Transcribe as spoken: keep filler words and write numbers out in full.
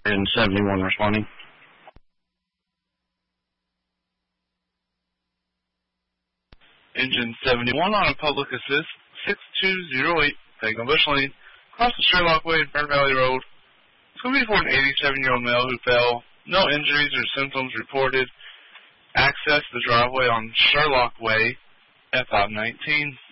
And seventy-one responding. Engine seventy-one on a public assist, six two zero eight, Pegma Bush Lane, across the Sherlock Way and Fern Valley Road. It's going to be for an eighty-seven-year-old male who fell. No injuries or symptoms reported. Access the driveway on Sherlock Way, F five nineteen.